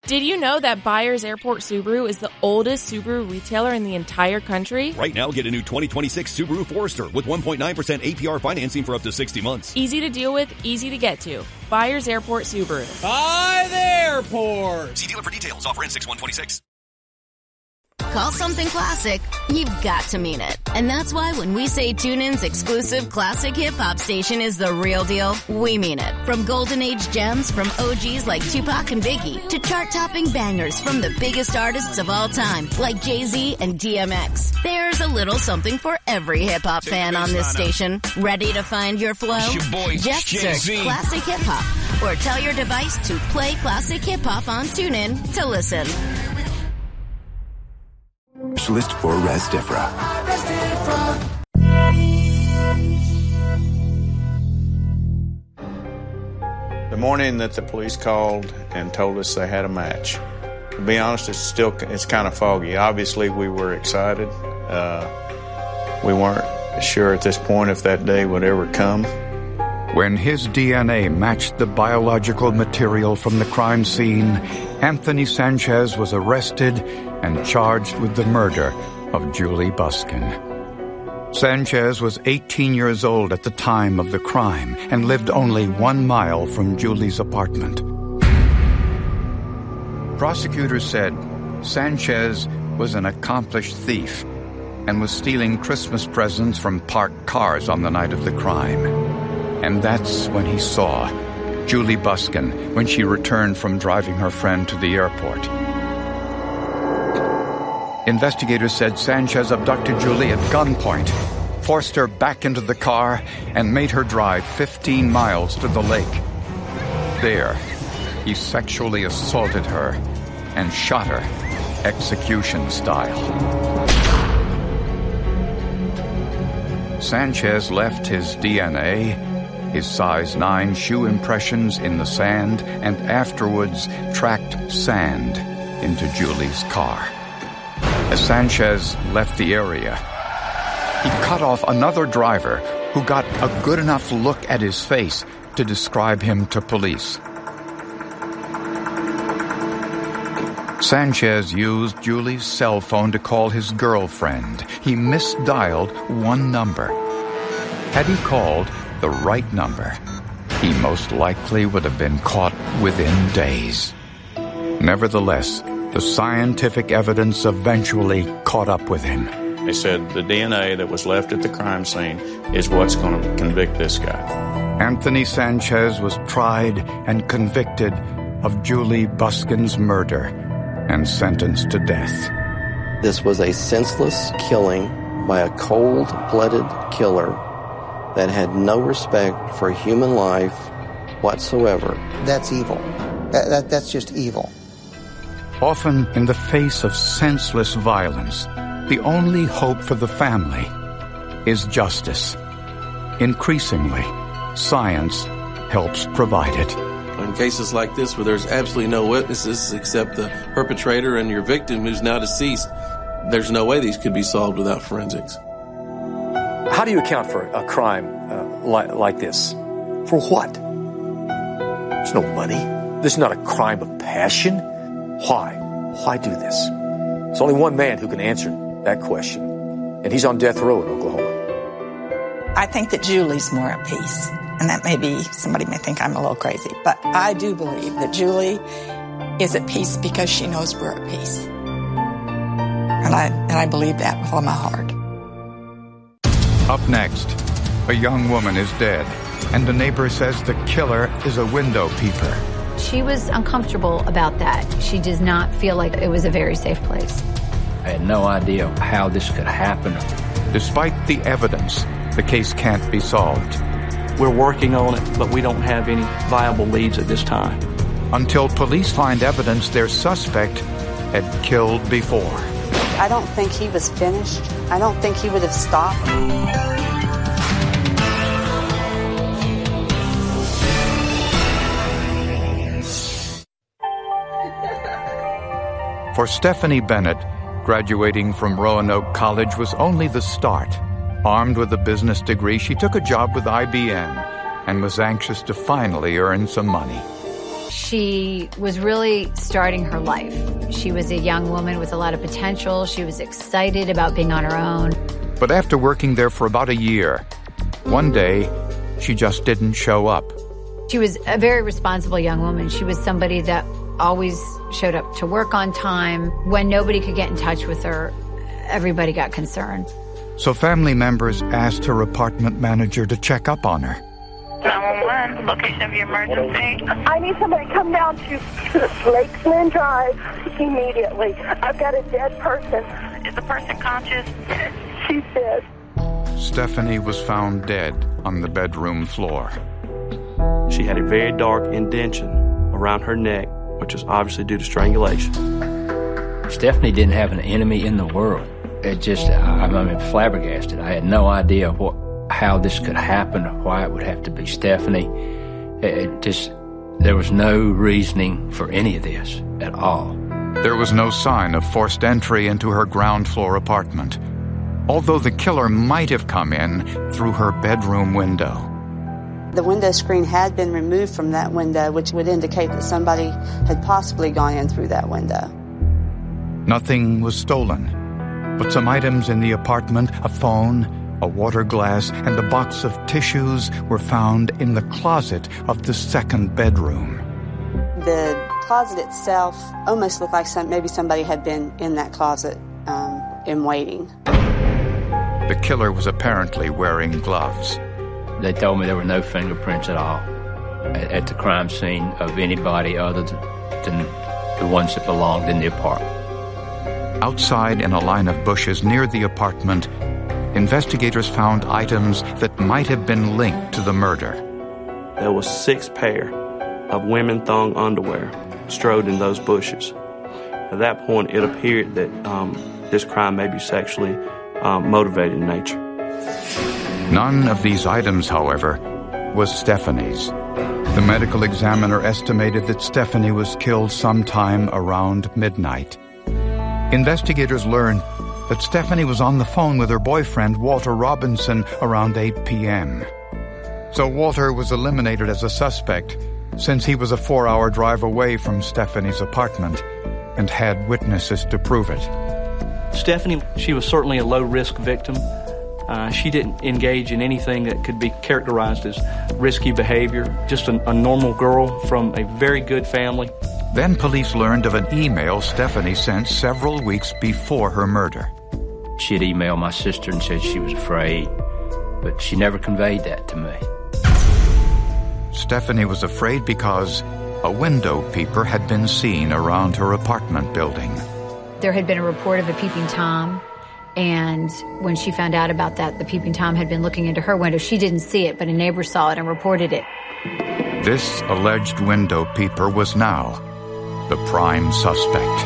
Did you know that Byers Airport Subaru is the oldest Subaru retailer in the entire country? Right now, get a new 2026 Subaru Forester with 1.9% APR financing for up to 60 months. Easy to deal with, easy to get to. Byers Airport Subaru. By the airport. See dealer for details. Offer ends 6/126. Call something classic, you've got to mean it. And that's why when we say TuneIn's exclusive classic hip-hop station is the real deal, we mean it. From golden age gems from OGs like Tupac and Biggie to chart-topping bangers from the biggest artists of all time like Jay-Z and DMX. There's a little something for every hip-hop fan on this station. Ready to find your flow? Just search Classic Hip-Hop or tell your device to play Classic Hip-Hop on TuneIn to listen. Specialist for Resdifra. The morning that the police called and told us they had a match, to be honest, it's kind of foggy. Obviously, we were excited. We weren't sure at this point if that day would ever come. When his DNA matched the biological material from the crime scene, Anthony Sanchez was arrested and charged with the murder of Julie Buskin. Sanchez was 18 years old at the time of the crime and lived only 1 mile from Julie's apartment. Prosecutors said Sanchez was an accomplished thief and was stealing Christmas presents from parked cars on the night of the crime. And that's when he saw Julie Buskin when she returned from driving her friend to the airport. Investigators said Sanchez abducted Julie at gunpoint, forced her back into the car, and made her drive 15 miles to the lake. There, he sexually assaulted her and shot her, execution style. Sanchez left his DNA, his size 9 shoe impressions in the sand, and afterwards tracked sand into Julie's car. As Sanchez left the area, he cut off another driver who got a good enough look at his face to describe him to police. Sanchez used Julie's cell phone to call his girlfriend. He misdialed one number. Had he called the right number, he most likely would have been caught within days. Nevertheless, the scientific evidence eventually caught up with him. They said the DNA that was left at the crime scene is what's going to convict this guy. Anthony Sanchez was tried and convicted of Julie Buskin's murder and sentenced to death. This was a senseless killing by a cold-blooded killer that had no respect for human life whatsoever. That's evil. That's just evil. Often, in the face of senseless violence, the only hope for the family is justice. Increasingly, science helps provide it. In cases like this where there's absolutely no witnesses except the perpetrator and your victim who's now deceased, there's no way these could be solved without forensics. How do you account for a crime like this? For what? There's no money. This is not a crime of passion. Why? Why do this? There's only one man who can answer that question, and he's on death row in Oklahoma. I think that Julie's more at peace, and that somebody may think I'm a little crazy, but I do believe that Julie is at peace because she knows we're at peace. And I believe that with all my heart. Up next, a young woman is dead, and a neighbor says the killer is a window peeper. She was uncomfortable about that. She does not feel like it was a very safe place. I had no idea how this could happen. Despite the evidence, the case can't be solved. We're working on it, but we don't have any viable leads at this time. Until police find evidence their suspect had killed before. I don't think he was finished. I don't think he would have stopped. For Stephanie Bennett, graduating from Roanoke College was only the start. Armed with a business degree, she took a job with IBM and was anxious to finally earn some money. She was really starting her life. She was a young woman with a lot of potential. She was excited about being on her own. But after working there for about a year, one day, she just didn't show up. She was a very responsible young woman. She was somebody that always showed up to work on time. When nobody could get in touch with her, everybody got concerned. So family members asked her apartment manager to check up on her. 911, location of your emergency. I need somebody to come down to Lakesland Drive immediately. I've got a dead person. Is the person conscious? She's dead. Stephanie was found dead on the bedroom floor. She had a very dark indentation around her neck, which was obviously due to strangulation. Stephanie didn't have an enemy in the world. I'm flabbergasted. I had no idea how this could happen or why it would have to be Stephanie. There was no reasoning for any of this at all. There was no sign of forced entry into her ground floor apartment, although the killer might have come in through her bedroom window. The window screen had been removed from that window, which would indicate that somebody had possibly gone in through that window. Nothing was stolen, but some items in the apartment, a phone, a water glass, and a box of tissues were found in the closet of the second bedroom. The closet itself almost looked like maybe somebody had been in that closet in waiting. The killer was apparently wearing gloves. They told me there were no fingerprints at all at the crime scene of anybody other than the ones that belonged in the apartment. Outside in a line of bushes near the apartment, investigators found items that might have been linked to the murder. There was 6 pair of women thong underwear strode in those bushes. At that point, it appeared that this crime may be sexually motivated in nature. None of these items, however, was Stephanie's. The medical examiner estimated that Stephanie was killed sometime around midnight. Investigators learned that Stephanie was on the phone with her boyfriend, Walter Robinson, around 8 p.m. So Walter was eliminated as a suspect, since he was a 4-hour drive away from Stephanie's apartment and had witnesses to prove it. Stephanie, she was certainly a low-risk victim. She didn't engage in anything that could be characterized as risky behavior, just a normal girl from a very good family. Then police learned of an email Stephanie sent several weeks before her murder. She had emailed my sister and said she was afraid, but she never conveyed that to me. Stephanie was afraid because a window peeper had been seen around her apartment building. There had been a report of a peeping Tom, and when she found out about that, the peeping Tom had been looking into her window. She didn't see it, but a neighbor saw it and reported it. This alleged window peeper was now the prime suspect.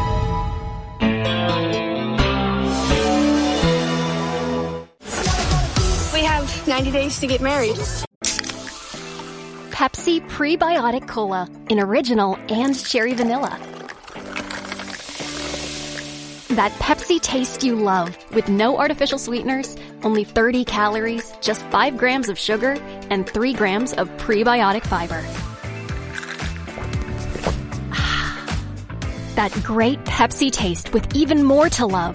We have 90 days to get married. Pepsi Prebiotic Cola in original and cherry vanilla. That Pepsi taste you love, with no artificial sweeteners, only 30 calories, just 5 grams of sugar, and 3 grams of prebiotic fiber. That great Pepsi taste with even more to love.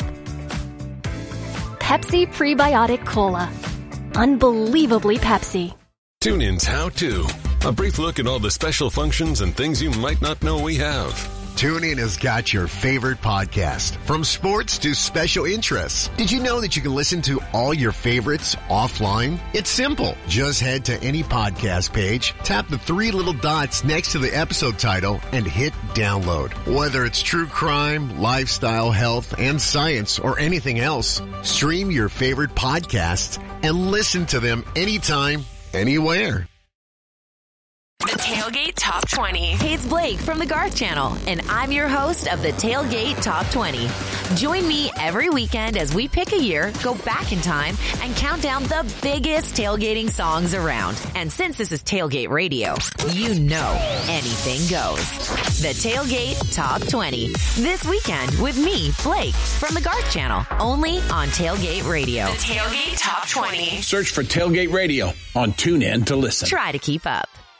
Pepsi Prebiotic Cola. Unbelievably Pepsi. TuneIn's How To. A brief look at all the special functions and things you might not know we have. TuneIn has got your favorite podcast, from sports to special interests. Did you know that you can listen to all your favorites offline? It's simple. Just head to any podcast page, tap the 3 little dots next to the episode title, and hit download. Whether it's true crime, lifestyle, health, and science, or anything else, stream your favorite podcasts and listen to them anytime, anywhere. The Tailgate Top 20. Hey, it's Blake from the Garth Channel, and I'm your host of the Tailgate Top 20. Join me every weekend as we pick a year, go back in time, and count down the biggest tailgating songs around. And since this is Tailgate Radio, you know anything goes. The Tailgate Top 20. This weekend with me, Blake, from the Garth Channel, only on Tailgate Radio. The Tailgate Top 20. Search for Tailgate Radio on TuneIn to listen. Try to keep up.